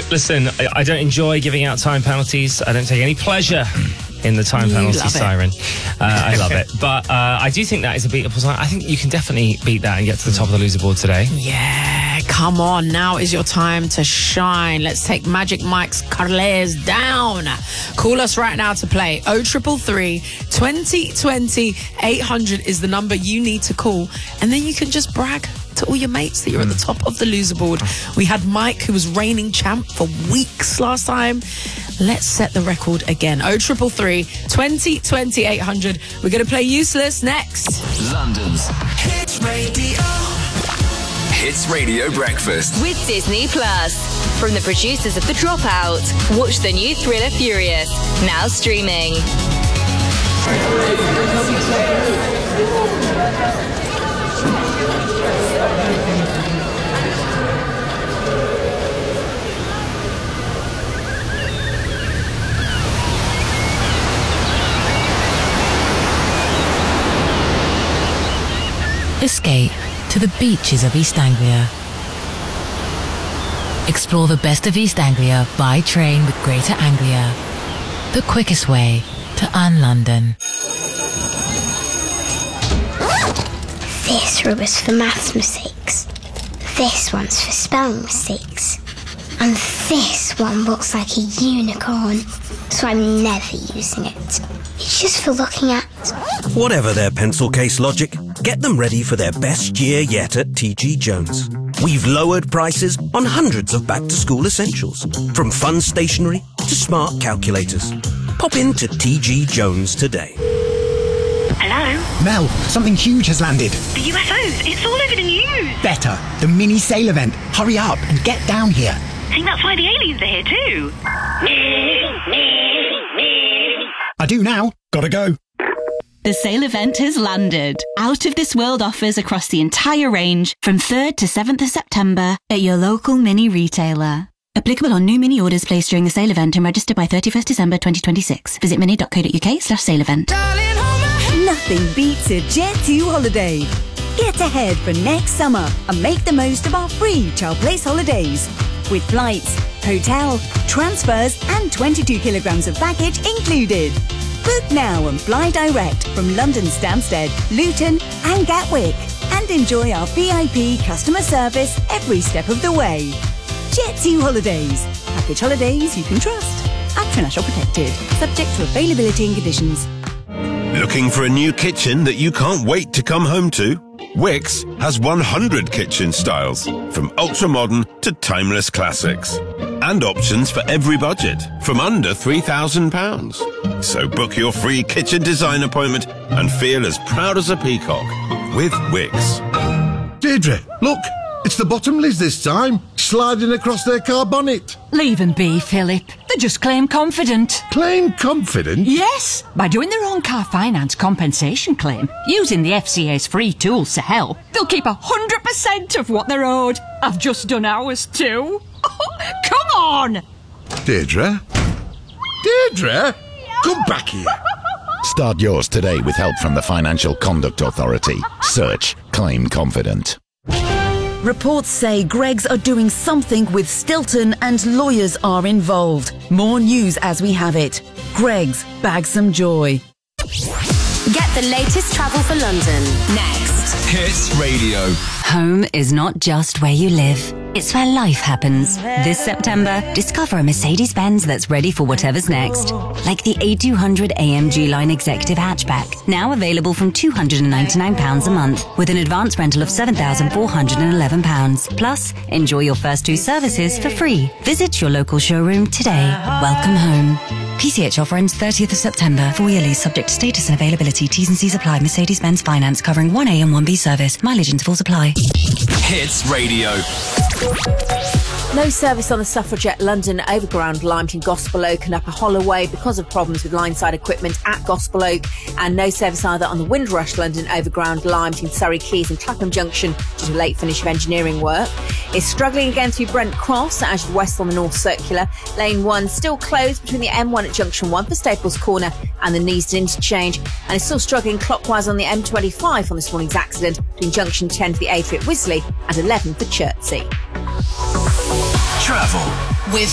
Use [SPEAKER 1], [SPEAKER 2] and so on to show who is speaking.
[SPEAKER 1] Listen, I don't enjoy giving out time penalties. I don't take any pleasure in the time penalty siren. I love it. But I do think that is a beatable song. I think you can definitely beat that and get to the top of the loser board today.
[SPEAKER 2] Yeah, come on. Now is your time to shine. Let's take Magic Mike's Carles down. Call us right now to play. 0333 2020 800 is the number you need to call. And then you can just brag to all your mates that you're at the top of the loser board. We had Mike, who was reigning champ for weeks last time. Let's set the record again. 0333 2020 800. We're going to play Useless next.
[SPEAKER 3] London's Hits Radio. Hits Radio Breakfast
[SPEAKER 4] With Disney Plus. From the producers of The Dropout, watch the new thriller Furious, now streaming.
[SPEAKER 5] Escape to the beaches of East Anglia. Explore the best of East Anglia by train with Greater Anglia. The quickest way to un-London.
[SPEAKER 6] This rubber's for maths mistakes. This one's for spelling mistakes. And this one looks like a unicorn, so I'm never using it. It's just for looking at.
[SPEAKER 7] Whatever their pencil case logic, get them ready for their best year yet at TG Jones. We've lowered prices on hundreds of back-to-school essentials, from fun stationery to smart calculators. Pop into TG Jones today.
[SPEAKER 8] Hello?
[SPEAKER 9] Mel, something huge has landed.
[SPEAKER 8] The UFOs, it's all over the news.
[SPEAKER 9] Better, the mini sail event. Hurry up and get down here.
[SPEAKER 8] I think that's why the aliens are here too.
[SPEAKER 9] I do now. Gotta go.
[SPEAKER 10] The sale event has landed. Out of This World offers across the entire range from 3rd to 7th of September at your local mini retailer. Applicable on new mini orders placed during the sale event and registered by 31st December 2026. Visit mini.co.uk/sale event.
[SPEAKER 11] Nothing beats a Jet2 holiday. Get ahead for next summer and make the most of our free Child Place holidays. With flights, hotel, transfers and 22 kilograms of baggage included. Book now and fly direct from London Stansted, Luton and Gatwick. And enjoy our VIP customer service every step of the way. Jet2 Holidays. Package holidays you can trust. At Financial Protected. Subject to availability and conditions.
[SPEAKER 12] Looking for a new kitchen that you can't wait to come home to? Wix has 100 kitchen styles, from ultra-modern to timeless classics. And options for every budget, from under £3,000. So book your free kitchen design appointment and feel as proud as a peacock with Wix.
[SPEAKER 13] Deirdre, look, it's the Bottomleys this time, sliding across their car bonnet.
[SPEAKER 14] Leave them be, Philip. They're just claim confident.
[SPEAKER 13] Claim confident?
[SPEAKER 14] Yes, by doing their own car finance compensation claim, using the FCA's free tools to help, they'll keep 100% of what they're owed. I've just done ours too. Come on!
[SPEAKER 13] Deirdre? Deirdre? Come back here.
[SPEAKER 15] Start yours today with help from the Financial Conduct Authority. Search Claim Confident.
[SPEAKER 16] Reports say Greggs are doing something with Stilton and lawyers are involved. More news as we have it. Greggs, bag some joy.
[SPEAKER 4] Get the latest travel for London next.
[SPEAKER 3] Hits Radio.
[SPEAKER 17] Home is not just where you live. It's where life happens. This September, discover a Mercedes-Benz that's ready for whatever's next. Like the A200 AMG Line Executive Hatchback, now available from £299 a month, with an advance rental of £7,411. Plus, enjoy your first 2 services for free. Visit your local showroom today. Welcome home. PCH offer ends 30th of September. 4-year lease subject to status and availability. T's and C's apply. Mercedes-Benz Finance covering 1A and 1B service. Mileage intervals apply.
[SPEAKER 3] Hits Radio.
[SPEAKER 18] No service on the Suffragette London Overground line between Gospel Oak and Upper Holloway because of problems with line-side equipment at Gospel Oak, and no service either on the Windrush London Overground line between Surrey Quays and Clapham Junction due to a late finish of engineering work. It's struggling again through Brent Cross as west on the North Circular. Lane 1 still closed between the M1 at Junction 1 for Staples Corner and the Neasden interchange, and it's still struggling clockwise on the M25 on this morning's accident between Junction 10 for the A3 at Wisley and 11 for Chertsey.
[SPEAKER 3] Travel